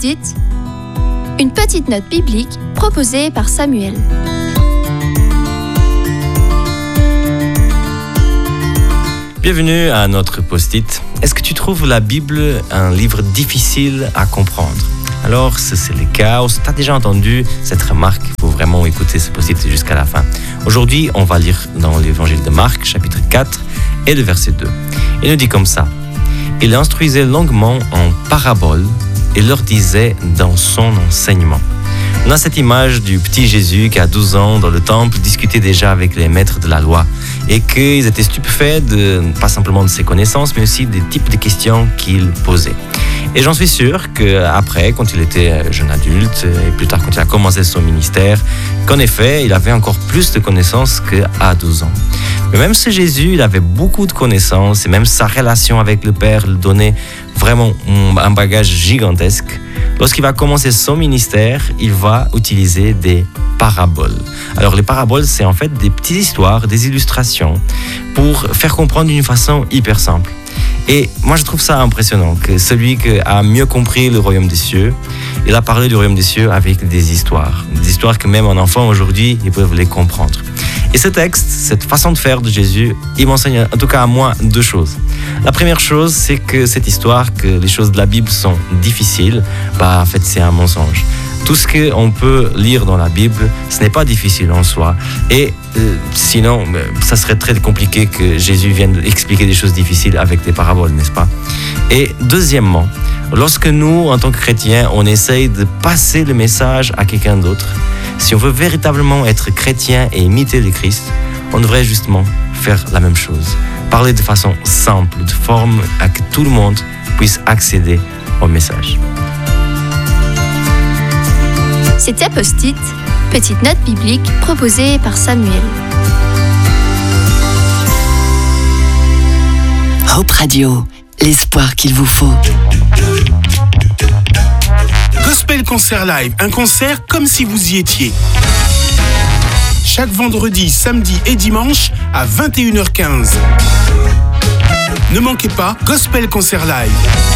Post-it, une petite note biblique proposée par Samuel. Bienvenue à notre Post-it. Est-ce que tu trouves la Bible un livre difficile à comprendre? Alors, si c'est le cas, ou si tu as déjà entendu cette remarque, il faut vraiment écouter ce Post-it jusqu'à la fin. Aujourd'hui, on va lire dans l'évangile de Marc, chapitre 4, et le verset 2. Il nous dit comme ça. Il instruisait longuement en paraboles et leur disait dans son enseignement. On a cette image du petit Jésus qui, à 12 ans, dans le temple, discutait déjà avec les maîtres de la loi et qu'ils étaient stupéfaits pas simplement de ses connaissances, mais aussi des types de questions qu'il posait. Et j'en suis sûr qu'après, quand il était jeune adulte, et plus tard quand il a commencé son ministère, qu'en effet, il avait encore plus de connaissances qu'à 12 ans. Mais même ce Jésus, il avait beaucoup de connaissances, et même sa relation avec le Père lui donnait vraiment un bagage gigantesque. Lorsqu'il va commencer son ministère, il va utiliser des paraboles. Alors les paraboles, c'est en fait des petites histoires, des illustrations pour faire comprendre d'une façon hyper simple. Et moi, je trouve ça impressionnant que celui qui a mieux compris le royaume des cieux, il a parlé du royaume des cieux avec des histoires que même un enfant aujourd'hui, ils peuvent les comprendre. Et ce texte, cette façon de faire de Jésus, il m'enseigne en tout cas à moi deux choses. La première chose, c'est que cette histoire, que les choses de la Bible sont difficiles, en fait, c'est un mensonge. Tout ce qu'on peut lire dans la Bible, ce n'est pas difficile en soi. Et sinon, ça serait très compliqué que Jésus vienne expliquer des choses difficiles avec des paraboles, n'est-ce pas? Et deuxièmement, lorsque nous, en tant que chrétiens, on essaye de passer le message à quelqu'un d'autre, si on veut véritablement être chrétien et imiter le Christ, on devrait justement faire la même chose. Parler de façon simple, de forme à que tout le monde puisse accéder au message. C'était Post-it, petite note biblique proposée par Samuel. Hope Radio, l'espoir qu'il vous faut. Gospel Concert Live, un concert comme si vous y étiez. Chaque vendredi, samedi et dimanche à 21h15. Ne manquez pas Gospel Concert Live.